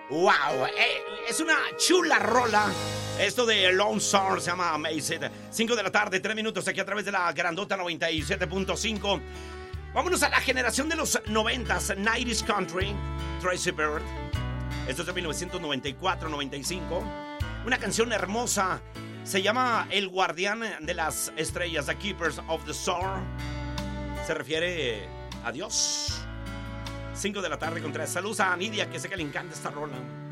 Wow, es una chula rola. Esto de Lone Star se llama Amazing. 5 de la tarde, 3 minutos aquí a través de la grandota 97.5. Vámonos a la generación de los 90s, 90s Country, Tracy Bird. Esto es de 1994-95. Una canción hermosa. Se llama El Guardián de las Estrellas, The Keepers of the Star. Se refiere a Dios. 5 de la tarde con 3. Saludos a Nidia, que sé que le encanta esta rola.